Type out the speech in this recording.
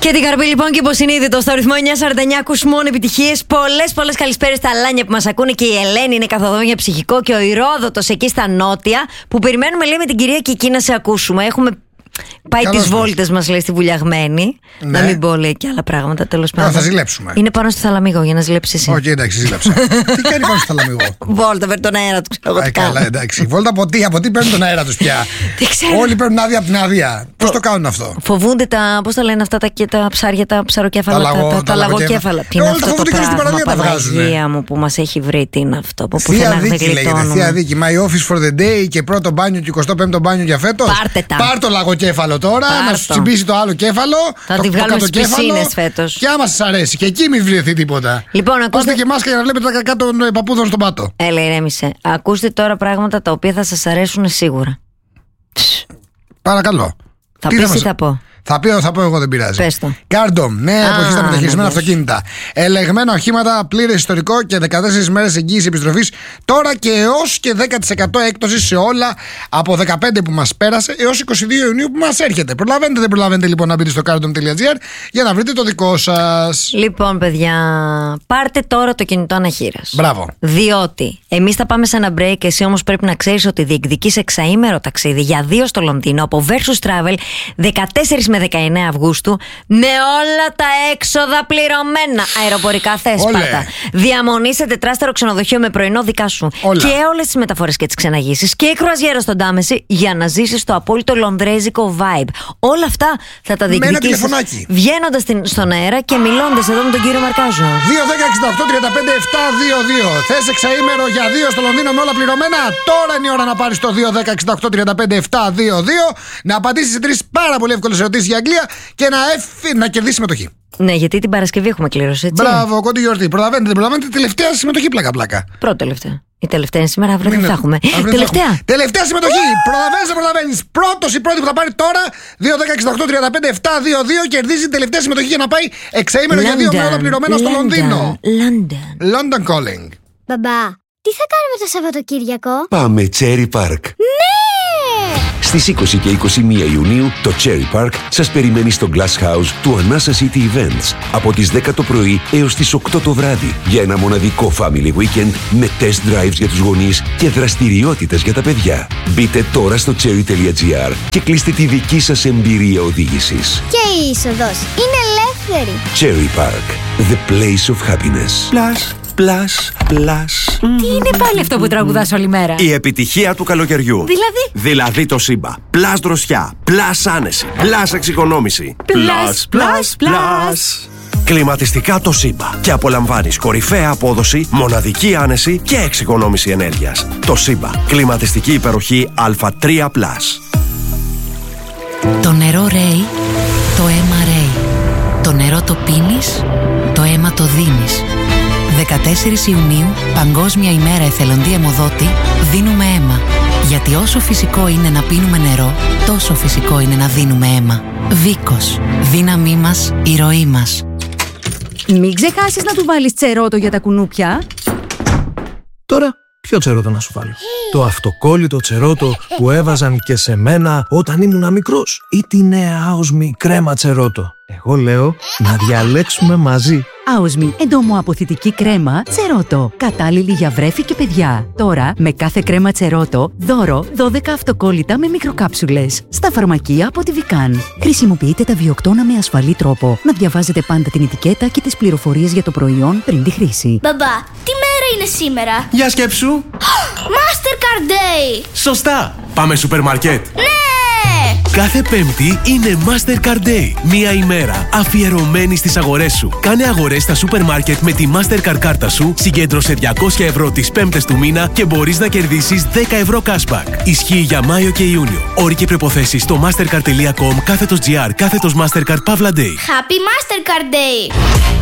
Και την καρπή λοιπόν και υποσυνείδητο στο ρυθμό 949 ακούς μόνο επιτυχίες. Πολλές καλησπέρες στα Αλάνια που μας ακούνε και η Ελένη είναι καθοδόν για ψυχικό και ο Ηρόδοτος εκεί στα νότια που περιμένουμε λέει με την κυρία Κική να σε ακούσουμε. Έχουμε πάει τις βόλτες μας λέει στη Βουλιαγμένη. Ναι. Να μην πω λέει και άλλα πράγματα τέλος πάντων. Θα ζηλέψουμε. Είναι πάνω στο Θαλαμίγο για να ζηλέψεις εσύ. Όχι, εντάξει, ζήλεψα. Τι κάνει πάνω στο Θαλαμίγο? Βόλτα, παίρνει τον αέρα του, ξέρω εγώ. Καλά, εντάξει. Βόλτα από τι παίρνουν τον αέρα του πια? Όλοι παίρνουν άδεια από την άδεια. Πώς το κάνουν αυτό? Φοβούνται τα, πώς τα λένε αυτά τα ψάρια, τα ψαροκέφαλα, τα λαγοκέφαλα. Τι είναι αυτό το πράγμα, Παναγία μου που μας έχει βρει, τι είναι αυτό? Θεία δίκη λέγεται, θεία δίκη. My office for the day και πρώτο μπάνιο και 25ο μπάνιο για φέτος. Πάρ' το λαγοκέφαλο τώρα, να σου τσιμπήσει το άλλο κέφαλο. Θα τη βγάλουμε στις πισίνες φέτος. Και άμα σας αρέσει, και εκεί μην βρεθεί τίποτα. Λοιπόν, ακούστε και μάσκα για να βλέπετε τα κακά των παππούδων στον πάτο. Έλα, ηρέμησε. Ακούστε τώρα πράγματα τα οποία θα σας αρέσουν σίγουρα. Παρακαλώ. Θα πεις τι θα πω. Θα πω εγώ, δεν πειράζει. Πες το. Κάρντομ, νέα εποχή στα μεταχειρισμένα αυτοκίνητα. Ελεγμένα οχήματα, πλήρες ιστορικό και 14 μέρες εγγύηση επιστροφής. Τώρα και έως και 10% έκπτωση σε όλα από 15 που μας πέρασε έως 22 Ιουνίου που μας έρχεται. Προλαβαίνετε, δεν προλαβαίνετε λοιπόν να μπείτε στο cardom.gr για να βρείτε το δικό σας. Λοιπόν, παιδιά, πάρτε τώρα το κινητό αναχείρας. Μπράβο. Διότι εμείς θα πάμε σε ένα break. Εσύ όμως πρέπει να ξέρεις ότι διεκδικείς εξαήμερο ταξίδι για 2 στο Λονδίνο από Versus Travel 14 με 19 Αυγούστου με όλα τα έξοδα πληρωμένα. Αεροπορικά θέσπατα. Διαμονή σε τετράστερο ξενοδοχείο με πρωινό δικά σου. Και όλες τις μεταφορές και τις ξεναγήσεις. Και η κρουαζιέρα στον Τάμεση για να ζήσεις το απόλυτο λονδρέζικο vibe. Όλα αυτά θα τα διεκδικήσεις βγαίνοντας στον αέρα και μιλώντας εδώ με τον κύριο Μαρκάζο. 2-10-68-35-7-2-2. Θες εξαήμερο για 2 στο Λονδίνο με όλα πληρωμένα? Τώρα είναι η ώρα να πάρεις το 2-10-68-35-7-2-2, να απαντήσεις σε 3 πάρα πολύ εύκολες ερωτήσεις για Αγγλία και να κερδίσει συμμετοχή. Ναι, γιατί την Παρασκευή έχουμε κλήρωση, έτσι. Μπράβο, κοντή γιορτή. Προλαβαίνετε, δεν προλαβαίνετε? Τελευταία συμμετοχή, πλάκα. Πρώτη τελευταία. Η τελευταία είναι σήμερα, αύριο δεν θα έχουμε. Τελευταία συμμετοχή. Προλαβαίνεις. Πρώτος ή πρώτη που θα πάρει τώρα 2-10-68-35-7-2-2 κερδίζει την τελευταία συμμετοχή για να πάει εξαήμερο για 2 με όλα πληρωμένα στο Λονδίνο. London calling. Μπαμπά, τι θα κάνουμε το Σαββατοκύριακο? Πάμε Cherry Park. Ναι! Στις 20 και 21 Ιουνίου το Cherry Park σας περιμένει στο Glass House του Anasa City Events από τις 10 το πρωί έως τις 8 το βράδυ για ένα μοναδικό family weekend με test drives για τους γονείς και δραστηριότητες για τα παιδιά. Μπείτε τώρα στο cherry.gr και κλείστε τη δική σας εμπειρία οδήγησης. Και η είσοδος είναι ελεύθερη. Cherry Park, the place of happiness. Plus. Τι είναι πάλι αυτό που τραγουδάς όλη μέρα? Η επιτυχία του καλοκαιριού. Δηλαδή το Σύμπα. Plus δροσιά. Plus άνεση. Plus εξοικονόμηση. Plus. Κλιματιστικά το Σύμπα. Και απολαμβάνεις κορυφαία απόδοση, μοναδική άνεση και εξοικονόμηση ενέργειας. Το Σύμπα. Κλιματιστική υπεροχή Α3+. Το νερό ρέει, το αίμα ρέει. Το νερό το πίνεις, το αίμα το δίνεις. 14 Ιουνίου, Παγκόσμια ημέρα εθελοντή αιμοδότη, δίνουμε αίμα. Γιατί όσο φυσικό είναι να πίνουμε νερό, τόσο φυσικό είναι να δίνουμε αίμα. Βίκος. Δύναμή μας, η ροή μας. Μην ξεχάσεις να του βάλεις τσερότο για τα κουνούπια. Τώρα, ποιο τσερότο να σου βάλω? Το αυτοκόλλητο τσερότο που έβαζαν και σε μένα όταν ήμουνα μικρός, ή τη νέα άοσμη κρέμα τσερότο? Εγώ λέω να διαλέξουμε μαζί. Άοσμη εντομοαποθητική κρέμα τσερότο. Κατάλληλη για βρέφη και παιδιά. Τώρα με κάθε κρέμα τσερότο δώρο 12 αυτοκόλλητα με μικροκάψουλες. Στα φαρμακεία από τη Βικάν. Χρησιμοποιείτε τα βιοκτώνα με ασφαλή τρόπο. Να διαβάζετε πάντα την ετικέτα και τις πληροφορίες για το προϊόν πριν τη χρήση. Μπαμπά, τι μέρα είναι σήμερα? Για σκέψου. Mastercard Day! Σωστά. Πάμε σούπερ μάρκετ. Ναι! Κάθε Πέμπτη είναι Mastercard Day. Μία ημέρα αφιερωμένη στις αγορές σου. Κάνε αγορές στα σούπερ μάρκετ με τη Mastercard κάρτα σου, συγκέντρωσε 200 ευρώ τις Πέμπτες του μήνα και μπορείς να κερδίσεις 10 ευρώ cashback. Ισχύει για Μάιο και Ιούνιο. Όροι και προϋποθέσεις στο mastercard.com/gr/Mastercard Pavla Day. Happy Mastercard Day!